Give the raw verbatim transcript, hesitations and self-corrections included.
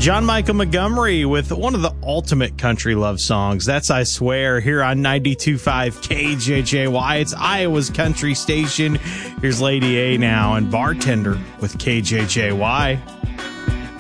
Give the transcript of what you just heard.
John Michael Montgomery with one of the ultimate country love songs. That's I Swear, here on ninety-two point five K J J Y. It's Iowa's country station. Here's Lady A now and Bartender with K J J Y.